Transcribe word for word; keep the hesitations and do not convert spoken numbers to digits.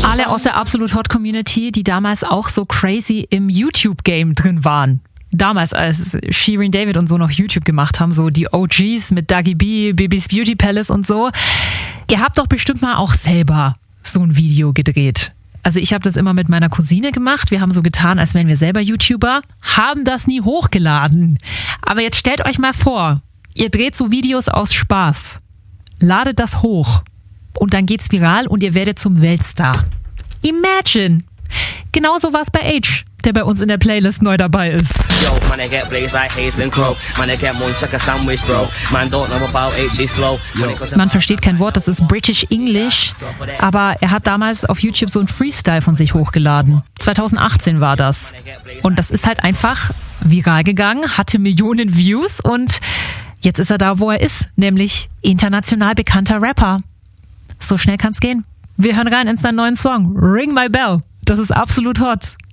Alle aus der Absolut Hot Community, die damals auch so crazy im YouTube-Game drin waren. Damals, als Shirin David und so noch YouTube gemacht haben, so die O Gs mit Dagi B, Bibis Beauty Palace und so. Ihr habt doch bestimmt mal auch selber so ein Video gedreht. Also ich habe das immer mit meiner Cousine gemacht. Wir haben so getan, als wären wir selber YouTuber, haben das nie hochgeladen. Aber jetzt stellt euch mal vor, ihr dreht so Videos aus Spaß. Ladet das hoch. Und dann geht's viral und ihr werdet zum Weltstar. Imagine! Genauso war's bei Age, der bei uns in der Playlist neu dabei ist. Man versteht kein Wort, das ist British English, aber er hat damals auf YouTube so einen Freestyle von sich hochgeladen. zwanzig achtzehn war das. Und das ist halt einfach viral gegangen, hatte Millionen Views und jetzt ist er da, wo er ist, nämlich international bekannter Rapper. So schnell kann's gehen. Wir hören rein in seinen neuen Song, Ring My Bell. Das ist Absolut Hot.